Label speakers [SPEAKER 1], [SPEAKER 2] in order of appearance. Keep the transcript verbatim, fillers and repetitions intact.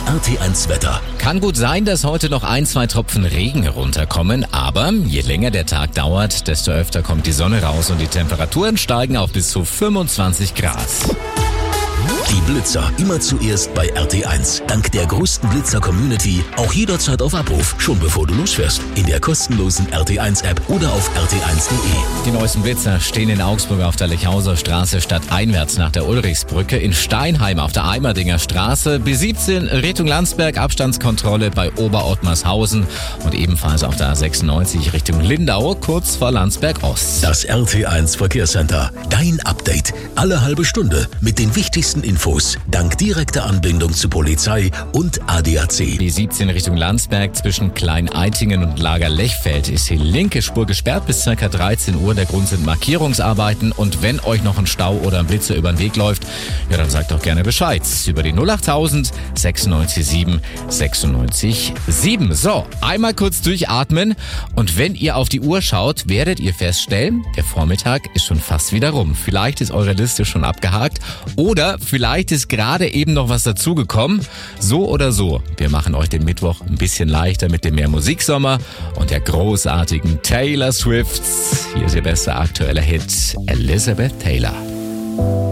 [SPEAKER 1] R T eins Wetter.
[SPEAKER 2] Kann gut sein, dass heute noch ein, zwei Tropfen Regen herunterkommen, aber je länger der Tag dauert, desto öfter kommt die Sonne raus und die Temperaturen steigen auf bis zu fünfundzwanzig Grad.
[SPEAKER 1] Die Blitzer immer zuerst bei R T eins. Dank der größten Blitzer-Community auch jederzeit auf Abruf, schon bevor du losfährst. In der kostenlosen R T eins App oder auf R T eins Punkt de.
[SPEAKER 2] Die neuesten Blitzer stehen in Augsburg auf der Lechhauser Straße stadteinwärts nach der Ulrichsbrücke, in Steinheim auf der Eimerdinger Straße, B siebzehn Richtung Landsberg, Abstandskontrolle bei Oberottmarshausen und ebenfalls auf der A sechsundneunzig Richtung Lindau, kurz vor Landsberg Ost.
[SPEAKER 1] Das R T eins Verkehrscenter. Dein Update. Alle halbe Stunde mit den wichtigsten Infos. Dank direkter Anbindung zu Polizei und A D A C.
[SPEAKER 2] B siebzehn Richtung Landsberg zwischen Klein-Eitingen und Lager-Lechfeld ist die linke Spur gesperrt bis ca. dreizehn Uhr. Der Grund sind Markierungsarbeiten und wenn euch noch ein Stau oder ein Blitzer über den Weg läuft, ja dann sagt doch gerne Bescheid. Über die null achttausend sechsundneunzig sieben sechsundneunzig sieben. So, einmal kurz durchatmen und wenn ihr auf die Uhr schaut, werdet ihr feststellen, der Vormittag ist schon fast wieder rum. Vielleicht ist eure Liste schon abgehakt oder vielleicht ist gerade eben noch was dazugekommen. So oder so, wir machen euch den Mittwoch ein bisschen leichter mit dem mehr Musiksommer und der großartigen Taylor Swift. Hier ist ihr bester aktueller Hit, Elizabeth Taylor.